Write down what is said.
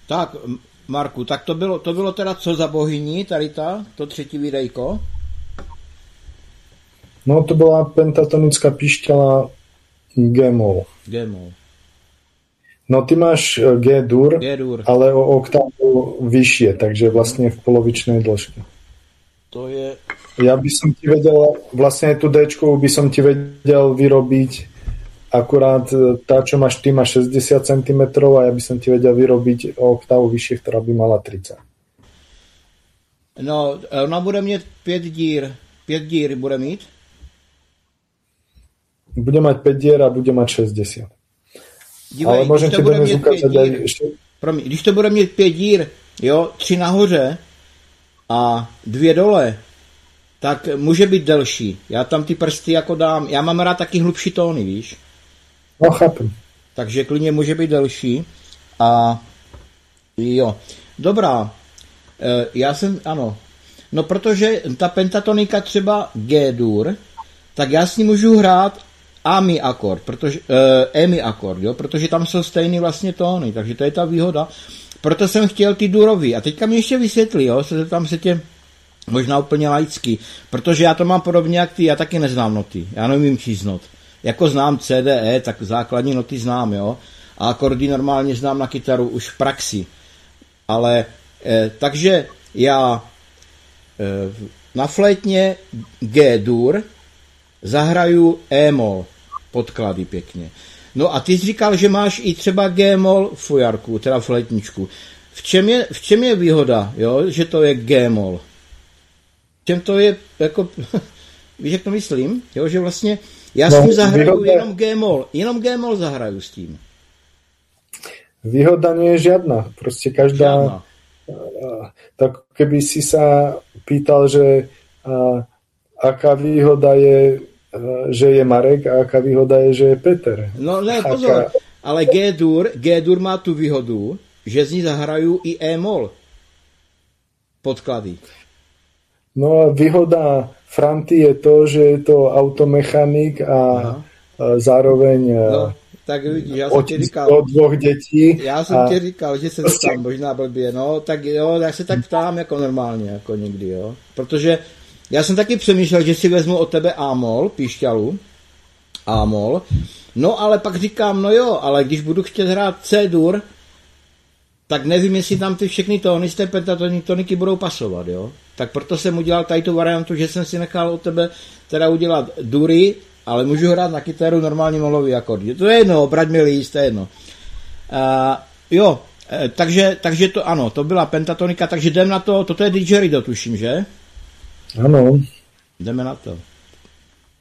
Tak, Marku, tak to bylo teda co za bohyni, tady to třetí videjko? No, to byla pentatonická pišťala G-moll. G-moll. No, ty máš G-dur, ale o oktávu vyššie, takže vlastne v polovičnej dĺžke. To je... Ja by som ti vedel, vlastne tú D-čkovú by som ti vedel vyrobiť akurát tá, čo máš ty, má 60 cm a ja by som ti vedel vyrobiť o oktávu vyššie, ktorá by mala 30. No, ona bude mít 5 dír. 5 dír bude mít? Bude mať 5 dier a bude mať 60. Dívej, ale môžem ti dnes ukázať aj ešte... Když to bude mít 5 dír, jo, 3 nahoře a 2 dole, tak může být delší. Já tam ty prsty jako dám, já mám rád taky hlubší tóny, víš? No, chápem. Takže klidně může být delší a jo. Dobrá, já jsem, ano. No, protože ta pentatonika třeba G-dur, tak já s ní můžu hrát A-mi akord, protože E-mi akord, jo, protože tam jsou stejný vlastně tóny, takže to je ta výhoda. Proto jsem chtěl ty durový. A teďka mi ještě vysvětlí, jo, tam se tě možná úplně laicky, protože já to mám podobně jak ty, já taky neznám noty, já nevím číst not. Jako znám C, D, E, tak základní noty znám, jo, a akordy normálně znám na kytaru už v praxi. Ale, takže já na flétně G-dur zahraju E-moll, podklady pěkně. No a ty jsi říkal, že máš i třeba G-moll fujarku, teda flétničku. V čem je výhoda, jo, že to je G-moll? V čem to je, jako, víš, jak to myslím? Jo, že vlastně já s tím zahraju jenom G-moll zahraju s tím. Výhoda nie je žiadna. Proste každá... Tak keby si sa pýtal, že aká výhoda je, že je Marek a aká výhoda je, že je Peter. No ne, pozor, ale G-dur má tu výhodu, že z ní zahraju i E-moll podklady. No výhoda Franty je to, že je to automechanik a zároveň tak vidíš, já jsem ti říkal, od 2 dětí. Já jsem ti říkal, že se tam možná blbě, no, tak jo, já se tak ptám jako normálně, jako někdy, jo, protože já jsem taky přemýšlel, že si vezmu od tebe A-moll, píšťalu, A-moll, no ale pak říkám, no jo, ale když budu chtět hrát C-dur, tak nevím, jestli tam ty všechny tóny z té pentatoniky budou pasovat, jo. Tak proto jsem udělal tady tu variantu, že jsem si nechal od tebe teda udělat dury, ale můžu hrát na kytaru normálně molový akordy. To je jedno, brať mi líst, to je jedno. Jo, takže to ano, to byla pentatonika, takže jdem na to, toto je didgeridoo, tuším, že? Ano. Jdeme na to.